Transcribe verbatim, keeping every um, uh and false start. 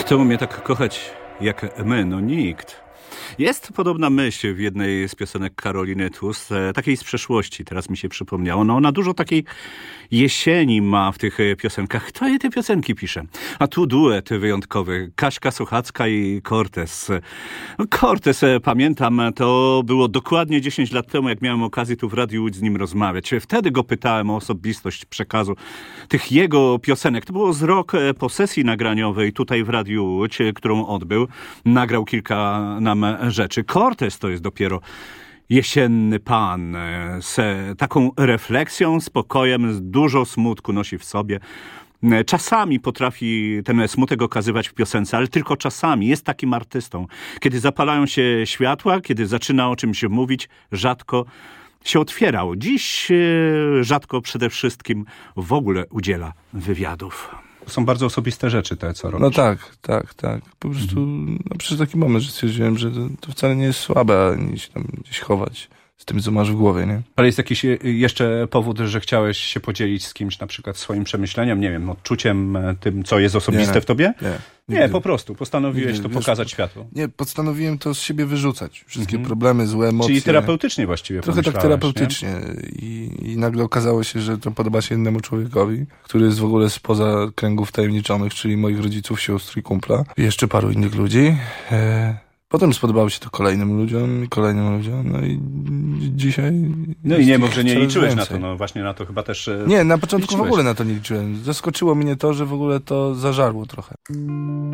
Kto umie tak kochać jak my? No nikt. Jest podobna myśl w jednej z piosenek Karoliny Tust, takiej z przeszłości, teraz mi się przypomniało. No ona dużo takiej jesieni ma w tych piosenkach. Kto je te piosenki pisze? A tu duet wyjątkowy. Kaśka Sochacka i Cortez. No Cortez, pamiętam, to było dokładnie dziesięć lat temu, jak miałem okazję tu w Radiu Łódź z nim rozmawiać. Wtedy go pytałem o osobistość przekazu tych jego piosenek. To było z rok po sesji nagraniowej tutaj w Radiu Łódź, którą odbył. Nagrał kilka nam rzeczy. Cortez to jest dopiero jesienny pan z taką refleksją, spokojem, dużo smutku nosi w sobie. Czasami potrafi ten smutek okazywać w piosence, ale tylko czasami. Jest takim artystą. Kiedy zapalają się światła, kiedy zaczyna o czymś mówić, rzadko się otwierał. Dziś rzadko przede wszystkim w ogóle udziela wywiadów. Są bardzo osobiste rzeczy te, co robisz. No tak, tak, tak. Po prostu mhm. no, przez taki moment, że stwierdziłem, że to, to wcale nie jest słabe, ani się tam gdzieś chować z tym, co masz w głowie, nie? Ale jest jakiś jeszcze powód, że chciałeś się podzielić z kimś na przykład swoim przemyśleniem, nie wiem, odczuciem, tym, co jest osobiste nie, w tobie? Nie. Nie, po prostu. Postanowiłeś nigdy, to wiesz, pokazać światu. Nie, postanowiłem to z siebie wyrzucać. Wszystkie mhm. problemy, złe emocje. Czyli terapeutycznie właściwie Trochę tak terapeutycznie. I, I nagle okazało się, że to podoba się innemu człowiekowi, który jest w ogóle spoza kręgów tajemniczonych, czyli moich rodziców, sióstr i kumpla. I jeszcze paru innych ludzi. E... Potem spodobało się to kolejnym ludziom i kolejnym ludziom, no i dzisiaj... No i nie mów, że nie liczyłeś na to, no właśnie na to chyba też... Nie, na początku liczyłeś. w ogóle na to nie liczyłem. Zaskoczyło mnie to, że w ogóle to zażarło trochę.